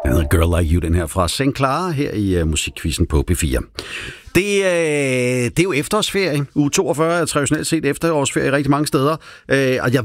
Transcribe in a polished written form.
Girl Like You, den her fra St. Clara her i Musikquizzen på P4. Det er jo efterårsferie. Uge 42 er traditionelt set efterårsferie rigtig mange steder. Og jeg